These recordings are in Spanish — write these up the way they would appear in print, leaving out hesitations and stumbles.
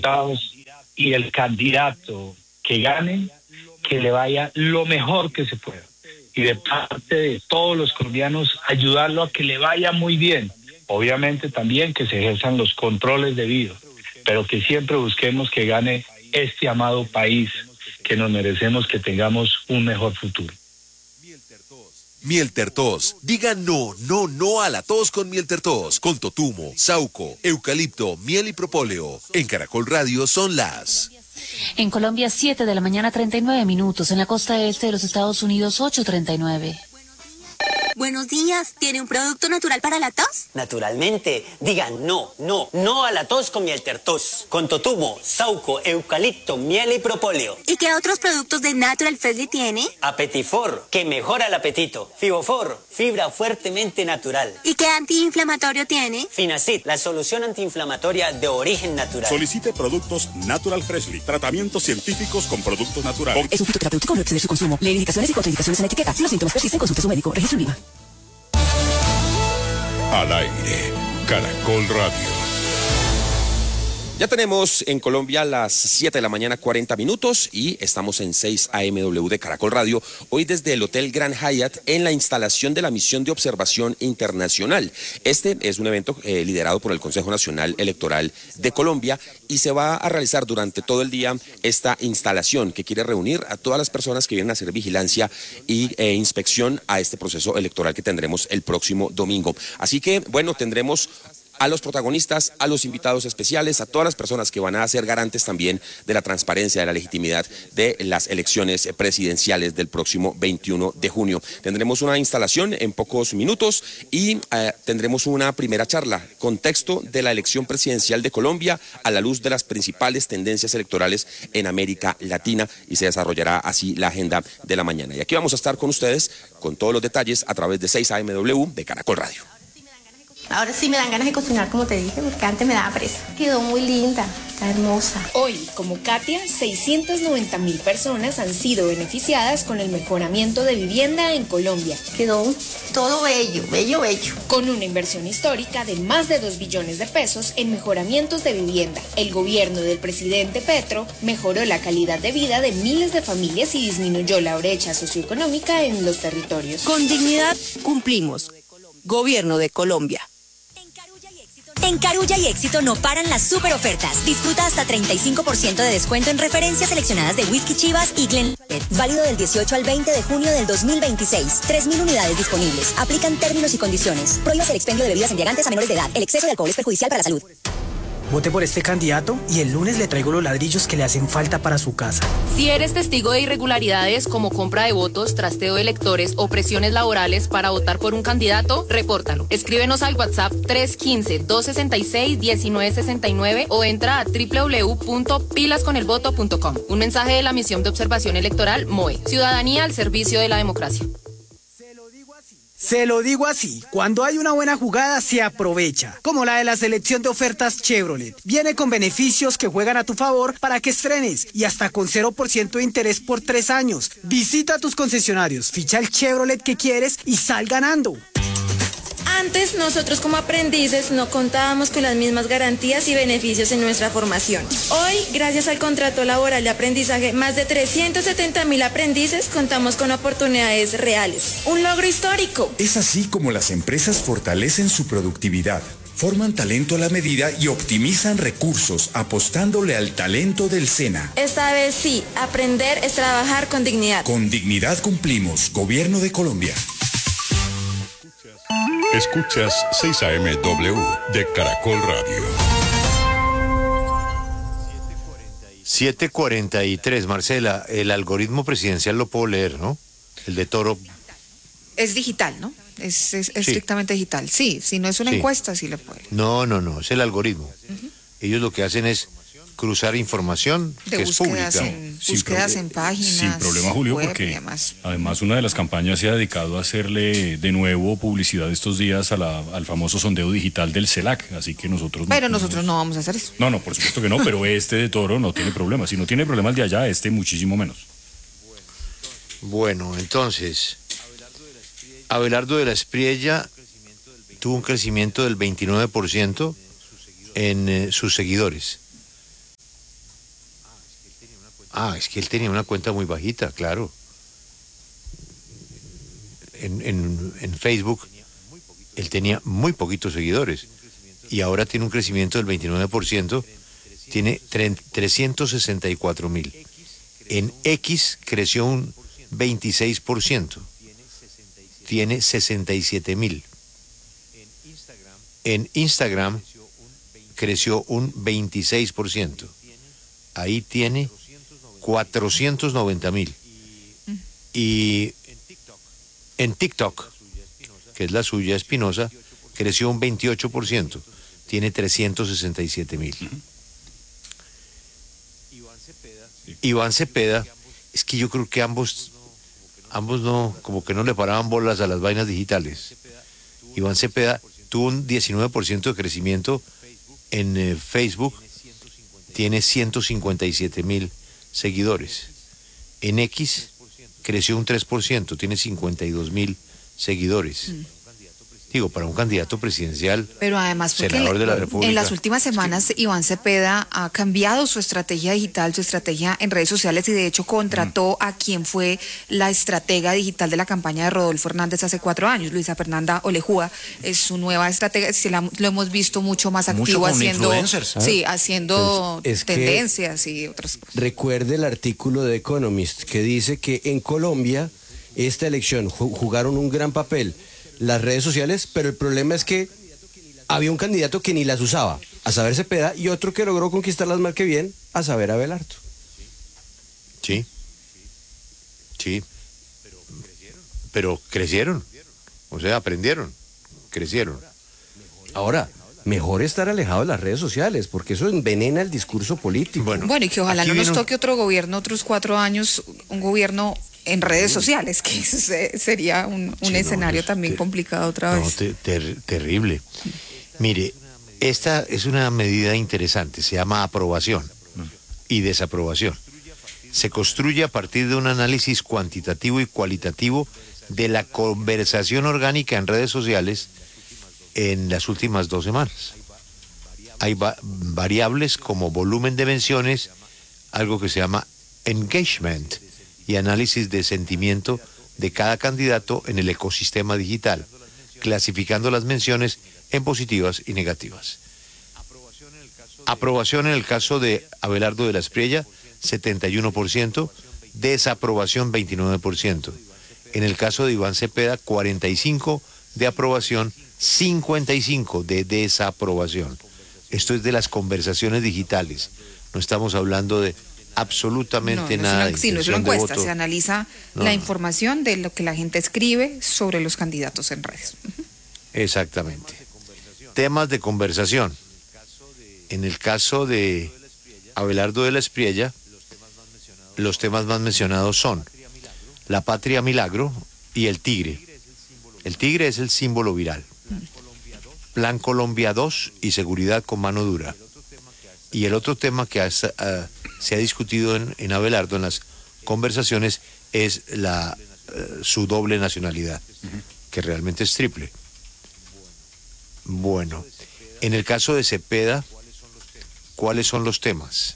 diputados y el candidato que gane, que le vaya lo mejor que se pueda. Y de parte de todos los colombianos, ayudarlo a que le vaya muy bien. Obviamente también que se ejerzan los controles debidos, pero que siempre busquemos que gane este amado país, que nos merecemos, que tengamos un mejor futuro. Miel Tertos. Diga no, no, no a la tos con Miel Tertos. Con totumo, sauco, eucalipto, miel y propóleo. En Caracol Radio son las... En Colombia, 7 de la mañana, 39 minutos. En la costa este de los Estados Unidos, 8:39. Buenos días, ¿tiene un producto natural para la tos? Naturalmente, digan no, no, no a la tos con Miel Tertos. Con totumo, sauco, eucalipto, miel y propóleo. ¿Y qué otros productos de Natural Freshly tiene? Apetifor, que mejora el apetito. Fibofor, fibra fuertemente natural. ¿Y qué antiinflamatorio tiene? Finacid, la solución antiinflamatoria de origen natural. Solicite productos Natural Freshly, tratamientos científicos con productos naturales. Es un fitoterapéutico, no excede su consumo. Lee indicaciones y contraindicaciones en la etiqueta. Si los síntomas persisten, consulte a su médico. Registro en IVA. Al aire, Caracol Radio. Ya tenemos en Colombia las 7 de la mañana, 40 minutos y estamos en 6 AMW de Caracol Radio, hoy desde el Hotel Grand Hyatt en la instalación de la Misión de Observación Internacional. Este es un evento liderado por el Consejo Nacional Electoral de Colombia y se va a realizar durante todo el día esta instalación que quiere reunir a todas las personas que vienen a hacer vigilancia e inspección a este proceso electoral que tendremos el próximo domingo. Así que, bueno, tendremos a los protagonistas, a los invitados especiales, a todas las personas que van a ser garantes también de la transparencia, de la legitimidad de las elecciones presidenciales del próximo 21 de junio. Tendremos una instalación en pocos minutos y tendremos una primera charla, contexto de la elección presidencial de Colombia a la luz de las principales tendencias electorales en América Latina y se desarrollará así la agenda de la mañana. Y aquí vamos a estar con ustedes con todos los detalles a través de 6 AMW de Caracol Radio. Ahora sí me dan ganas de cocinar, como te dije, porque antes me daba presa. Quedó muy linda, está hermosa. Hoy, como Katia, 690.000 personas han sido beneficiadas con el mejoramiento de vivienda en Colombia. Quedó todo bello, bello, bello. Con una inversión histórica de más de 2 billones de pesos en mejoramientos de vivienda, el gobierno del presidente Petro mejoró la calidad de vida de miles de familias y disminuyó la brecha socioeconómica en los territorios. Con dignidad cumplimos. Gobierno de Colombia. En Carulla y Éxito no paran las super ofertas. Disfruta hasta 35% de descuento en referencias seleccionadas de Whisky Chivas y Glenlivet. Válido del 18 al 20 de junio del 2026. 3.000 unidades disponibles. Aplican términos y condiciones. Prohíbas el expendio de bebidas embriagantes a menores de edad. El exceso de alcohol es perjudicial para la salud. Vote por este candidato y el lunes le traigo los ladrillos que le hacen falta para su casa. Si eres testigo de irregularidades como compra de votos, trasteo de electores o presiones laborales para votar por un candidato, repórtalo. Escríbenos al WhatsApp 315-266-1969 o entra a www.pilasconelvoto.com. Un mensaje de la Misión de Observación Electoral MOE. Ciudadanía al servicio de la democracia. Se lo digo así, cuando hay una buena jugada se aprovecha, como la de la selección de ofertas Chevrolet. Viene con beneficios que juegan a tu favor para que estrenes y hasta con 0% de interés por 3 años. Visita a tus concesionarios, ficha el Chevrolet que quieres y sal ganando. Antes, nosotros como aprendices no contábamos con las mismas garantías y beneficios en nuestra formación. Hoy, gracias al contrato laboral de aprendizaje, más de 370.000 aprendices contamos con oportunidades reales. Un logro histórico. Es así como las empresas fortalecen su productividad, forman talento a la medida y optimizan recursos apostándole al talento del SENA. Esta vez sí, aprender es trabajar con dignidad. Con dignidad cumplimos, Gobierno de Colombia. Escuchas 6 AMW de Caracol Radio. 7:43, Marcela, el algoritmo presidencial lo puedo leer, ¿no? El de Toro. Es digital, ¿no? Es estrictamente digital. Sí, si no es una encuesta, sí lo puede. No, es el algoritmo. Ellos lo que hacen es cruzar información de que es pública. Búsquedas en páginas. Sin problema, Julio, web, porque además una de las campañas se ha dedicado a hacerle de nuevo publicidad estos días al famoso sondeo digital del CELAC, así que nosotros... Pero nosotros no vamos a hacer eso. No, por supuesto que no, pero este de Toro no tiene problema. Si no tiene problema el de allá, este muchísimo menos. Bueno, entonces, Abelardo de la Espriella tuvo un crecimiento del 29% en sus seguidores. Es que él tenía una cuenta muy bajita, claro. En Facebook, él tenía muy poquitos seguidores. Y ahora tiene un crecimiento del 29%, tiene 364,000. En X creció un 26%, tiene 67,000. En Instagram creció un 26%, ahí tiene 490,000. Y en TikTok, que es la suya, Espinosa, creció un 28%, tiene 367,000. Iván Cepeda, es que yo creo que ambos no, como que no le paraban bolas a las vainas digitales. Iván Cepeda tuvo un 19% de crecimiento en Facebook, tiene 157,000 seguidores. En X creció un 3%, tiene 52,000 seguidores. Digo, para un candidato presidencial, pero además porque senador de la República. En las últimas semanas Iván Cepeda ha cambiado su estrategia digital, su estrategia en redes sociales, y de hecho contrató a quien fue la estratega digital de la campaña de Rodolfo Hernández hace 4 años, Luisa Fernanda Olejúa. Es su nueva estratega, lo hemos visto mucho más activo haciendo tendencias y otras cosas. Recuerde el artículo de Economist que dice que en Colombia esta elección jugaron un gran papel las redes sociales, pero el problema es que había un candidato que ni las usaba, a saber Cepeda, y otro que logró conquistarlas más que bien, a saber Abelardo. Sí. Pero crecieron. O sea, aprendieron. Crecieron. Ahora, mejor estar alejado de las redes sociales, porque eso envenena el discurso político. Bueno, y que ojalá no nos toque otro gobierno, otros 4 años, un gobierno en redes sociales, que sería un escenario también complicado otra vez. Terrible. Mire, esta es una medida interesante, se llama aprobación y desaprobación. Se construye a partir de un análisis cuantitativo y cualitativo de la conversación orgánica en redes sociales en las últimas 2 semanas. Hay variables como volumen de menciones, algo que se llama engagement, y análisis de sentimiento de cada candidato en el ecosistema digital, clasificando las menciones en positivas y negativas. Aprobación en el caso de Abelardo de la Espriella, 71%, desaprobación 29%. En el caso de Iván Cepeda, 45% de aprobación, 55% de desaprobación. Esto es de las conversaciones digitales, no estamos hablando de absolutamente nada. No es una encuesta, se analiza la información de lo que la gente escribe sobre los candidatos en redes. Exactamente. Temas de conversación. En el caso de Abelardo de la Espriella, los temas más mencionados son la patria milagro y el tigre. El tigre es el símbolo viral. Plan Colombia 2 y seguridad con mano dura. Y el otro tema que se ha discutido en Abelardo en las conversaciones es su doble nacionalidad, que realmente es triple. Bueno, en el caso de Cepeda, ¿cuáles son los temas?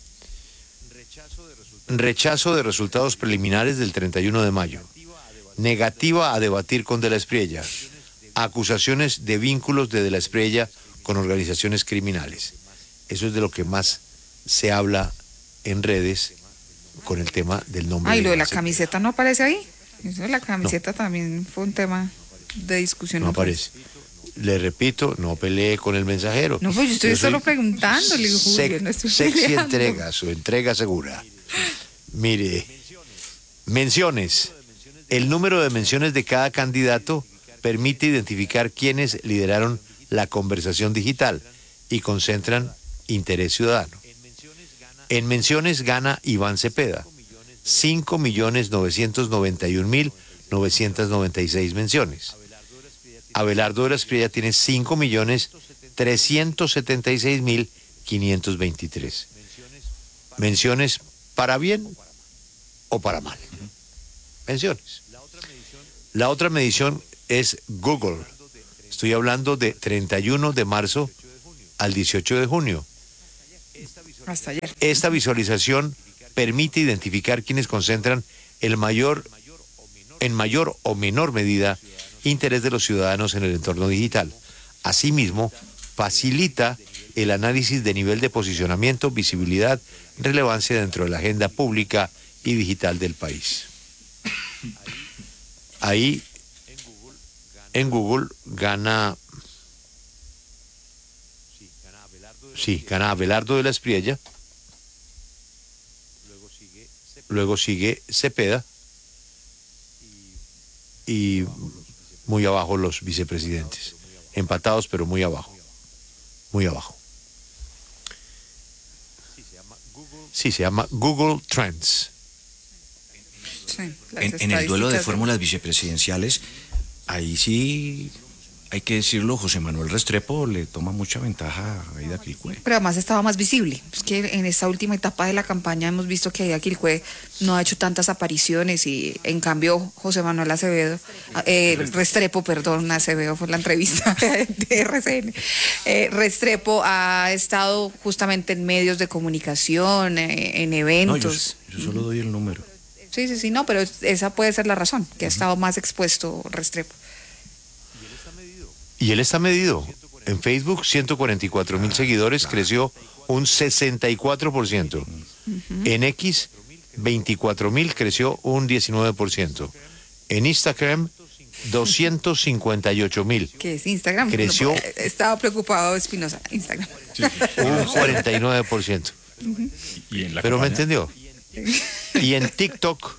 Rechazo de resultados preliminares del 31 de mayo. Negativa a debatir con De la Espriella. Acusaciones de vínculos de la Espriella con organizaciones criminales. Eso es de lo que más se habla en redes con el tema del nombre. ¿Y lo de la camiseta no aparece ahí? Eso de la camiseta también fue un tema de discusión. No aparece. Le repito, no pelee con el mensajero. No, pues yo estoy solo preguntándole, Julio, no estoy sexy peleando. entrega, su entrega segura. Mire, menciones. El número de menciones de cada candidato permite identificar quiénes lideraron la conversación digital y concentran interés ciudadano. En menciones gana Iván Cepeda, 5.991.996 menciones. Abelardo de la Espriella tiene 5.376.523. Menciones para bien o para mal. Menciones. La otra medición es Google. Estoy hablando de 31 de marzo al 18 de junio. Hasta ayer. Esta visualización permite identificar quienes concentran en mayor o menor medida interés de los ciudadanos en el entorno digital. Asimismo, facilita el análisis de nivel de posicionamiento, visibilidad, relevancia dentro de la agenda pública y digital del país. Ahí, en Google, gana Abelardo de la Espriella, luego sigue Cepeda y muy abajo los vicepresidentes, empatados pero muy abajo. Sí, se llama Google Trends. Sí, en el duelo de fórmulas vicepresidenciales, ahí sí hay que decirlo, José Manuel Restrepo le toma mucha ventaja a Aida Quilpué. Pero además estaba más visible. Es que en esta última etapa de la campaña hemos visto que Aida Quilpué no ha hecho tantas apariciones y en cambio José Manuel Restrepo fue la entrevista de RCN. Restrepo ha estado justamente en medios de comunicación, en eventos. No, yo solo doy el número. Sí, no, pero esa puede ser la razón, que ha estado más expuesto Restrepo. Y él está medido. En Facebook, 144.000 seguidores, creció un 64%. En X, 24.000, creció un 19%. En Instagram, 258.000. ¿Qué es Instagram? Creció. Estaba preocupado Espinosa. Instagram. Un 49%. Pero me entendió. Y en TikTok,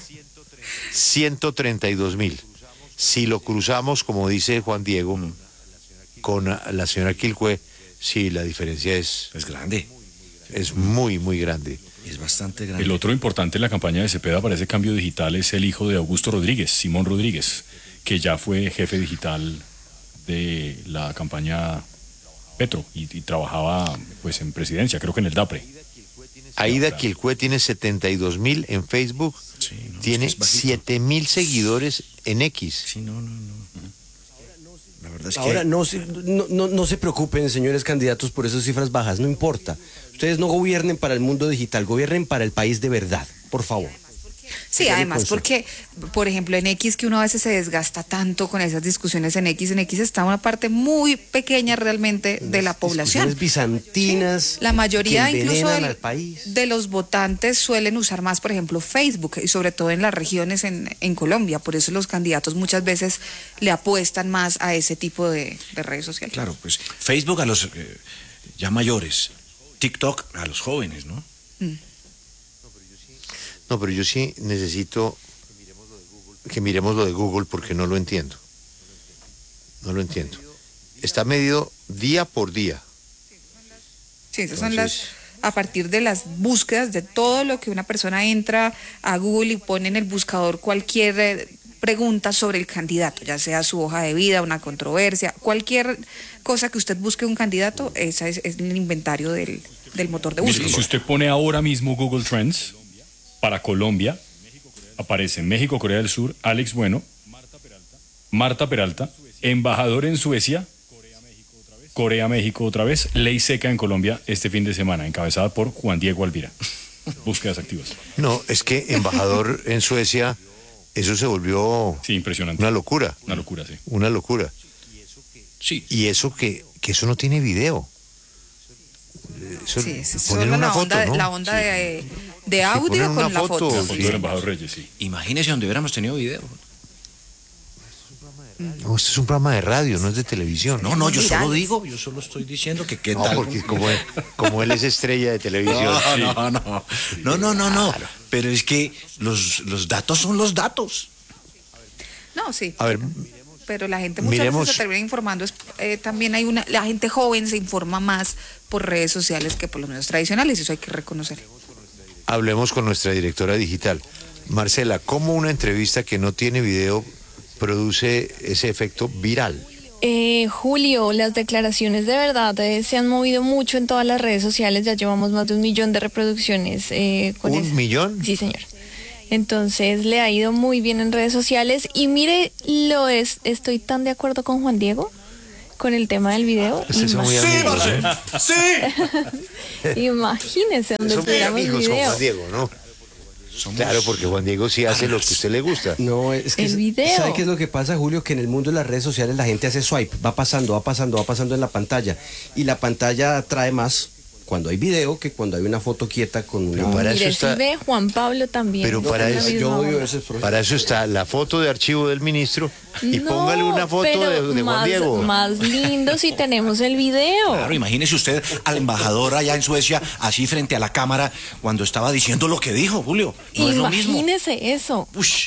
132.000. Si lo cruzamos, como dice Juan Diego, con la señora Quilpué, sí, la diferencia es grande. Es muy, muy grande. Es bastante grande. El otro importante en la campaña de Cepeda para ese cambio digital es el hijo de Augusto Rodríguez, Simón Rodríguez, que ya fue jefe digital de la campaña Petro y trabajaba pues en presidencia, creo que en el DAPRE. Aida Quilpué tiene 72.000 en Facebook, tiene 7.000 seguidores en X. Sí, no. La verdad es que... Ahora, no se preocupen, señores candidatos, por esas cifras bajas, no importa. Ustedes no gobiernen para el mundo digital, gobiernen para el país de verdad, por favor. Sí, además porque, por ejemplo, en X, que uno a veces se desgasta tanto con esas discusiones en X está una parte muy pequeña realmente de la población. Bizantinas. Sí. La mayoría incluso país. De los votantes suelen usar más, por ejemplo, Facebook, y sobre todo en las regiones en Colombia. Por eso los candidatos muchas veces le apuestan más a ese tipo de redes sociales. Claro, pues Facebook a los ya mayores, TikTok a los jóvenes, ¿no? No, pero yo sí necesito que miremos lo de Google porque no lo entiendo. Está medido día por día. Sí, esas son a partir de las búsquedas de todo lo que una persona entra a Google y pone en el buscador cualquier pregunta sobre el candidato, ya sea su hoja de vida, una controversia, cualquier cosa que usted busque un candidato, ese es el inventario del motor de búsqueda. Si usted pone ahora mismo Google Trends, para Colombia, aparece México, Corea del Sur, Alex Bueno, Marta Peralta, embajador en Suecia, Corea, México otra vez, ley seca en Colombia este fin de semana, encabezada por Juan Diego Alvira. Búsquedas activas. No, es que embajador en Suecia, eso se volvió impresionante. Una locura. Una locura, sí. Una locura. Sí. Y eso que eso no tiene video. Eso, sí, es solo la onda de audio con la foto. La foto del embajador Reyes, sí. Imagínese donde hubiéramos tenido video. No, esto es un programa de radio, no es de televisión. No, yo solo estoy diciendo que qué tal. Porque como él es estrella de televisión. No. Claro. Pero es que los datos son los datos. No, sí. A ver, pero la gente muchas veces se termina informando. También la gente joven se informa más por redes sociales que por los medios tradicionales, eso hay que reconocer. Hablemos con nuestra directora digital. Marcela, ¿cómo una entrevista que no tiene video produce ese efecto viral? Julio, las declaraciones de verdad se han movido mucho en todas las redes sociales, ya llevamos más de 1 millón de reproducciones. ¿1 millón? Sí, señor. Entonces le ha ido muy bien en redes sociales y mire, estoy tan de acuerdo con Juan Diego. con el tema del video. Ustedes son muy amigos, ¿eh? Imagínese donde Son muy tuviéramos amigos con video. Juan Diego, ¿no? Claro, porque Juan Diego sí hace lo que a usted le gusta. No, es que El video. ¿sabe qué es lo que pasa, Julio? Que en el mundo de las redes sociales la gente hace swipe, va pasando en la pantalla. Y la pantalla atrae más cuando hay video que cuando hay una foto quieta con una... Mire, si ve Juan Pablo también. Pero para eso está la foto de archivo del ministro y No, póngale una foto pero de Juan Diego. Más lindo si tenemos el video. Claro, imagínese usted al embajador allá en Suecia, así frente a la cámara, cuando estaba diciendo lo que dijo, Julio. No es lo mismo. Imagínese eso.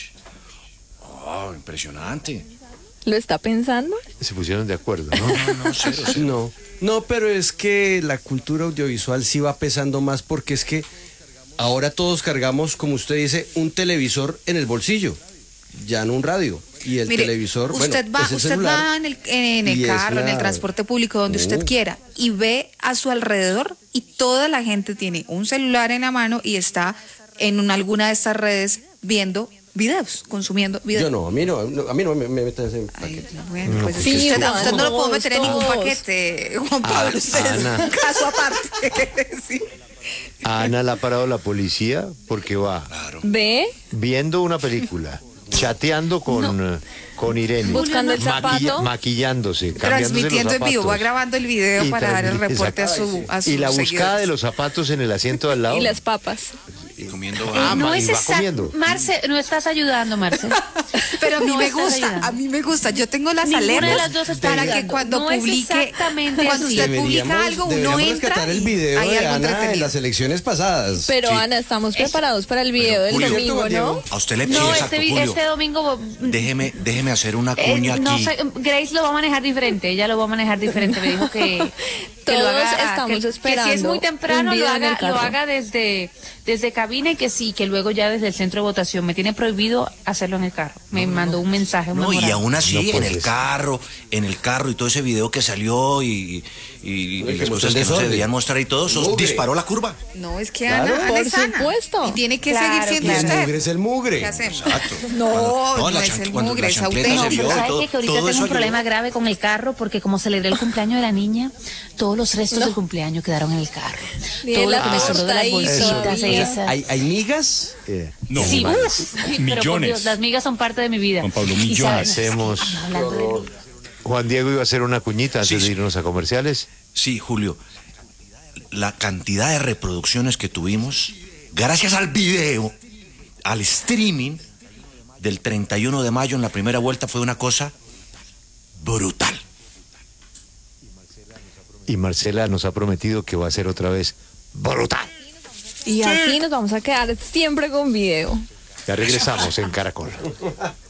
Oh, impresionante. ¿Lo está pensando? Se pusieron de acuerdo, ¿no? No, no, pero es que la cultura audiovisual sí va pesando más porque es que ahora todos cargamos, como usted dice, un televisor en el bolsillo, ya no un radio. Y el televisor, usted bueno, usted va en el carro, en el transporte público, donde usted quiera, y ve a su alrededor y toda la gente tiene un celular en la mano y está en alguna de estas redes viendo videos, consumiendo videos. Yo no, a mí no me metas en paquete. Bueno, pues sí, usted no lo puedo meter en ningún todos. paquete, Juan Pablo, usted es un caso aparte. Sí. A Ana la ha parado la policía porque va ¿Ve? viendo una película, chateando con Irene, Buscando el zapato. maquillándose, cambiándose Transmitiendo los en vivo, zapatos. va grabando el video para dar el reporte a su Y la seguidores. buscada de los zapatos en el asiento al lado. Y las papas. Y comiendo no es y va exacto. comiendo. Marce, no estás ayudando, Marce. Pero a mí No me estás gusta, ayudando. a mí me gusta. Yo tengo las Ninguna de alertas las dos está para ayudando. que cuando No es publique, exactamente cuando así. usted publica algo, uno Deberíamos entra rescatar el y video hay de algo Ana en entretenido. las elecciones pasadas. Pero Ana, estamos preparados para el video del Julio, domingo, ¿no? A usted le No, exacto, Julio. este domingo Déjeme hacer una cuña no aquí. sé, Grace lo va a manejar diferente, ella lo va a manejar diferente, me dijo que Todos lo haga, estamos que esperando si es muy temprano un lo video en el haga carro. desde cabina y que sí, que luego ya desde el centro de votación. Me tiene prohibido hacerlo en el carro. Me mandó un mensaje. No, y aún así, No en el carro y todo ese video que salió y las cosas que no se debían mostrar y todo, eso disparó la curva. No, es que Claro. Ana Por es Ana. supuesto. Y tiene que Claro, seguir siendo Y el usted. mugre es el mugre. ¿Qué hacemos? Exacto. No, la es chanque- el cuando mugre, la es chancleta auténtico. se vio, ¿Sabes todo- qué? Que ahorita todo tengo eso un ayudó. problema grave con el carro porque como celebré el cumpleaños de la niña, todos los restos del cumpleaños quedaron en el carro. Ni Todo en lo la que me sobró de las torta bolsitas ahí, esas. ¿Hay migas? No, Sí, millones. pero por Dios, las migas son parte de mi vida. Juan Pablo, Y millones. saben, Hacemos. hablando de- Juan Diego iba a hacer una cuñita antes de irnos a comerciales. Sí, Julio. La cantidad de reproducciones que tuvimos, gracias al video, al streaming del 31 de mayo en la primera vuelta, fue una cosa brutal. Y Marcela nos ha prometido que va a ser otra vez brutal. Y así nos vamos a quedar siempre con video. Ya regresamos en Caracol.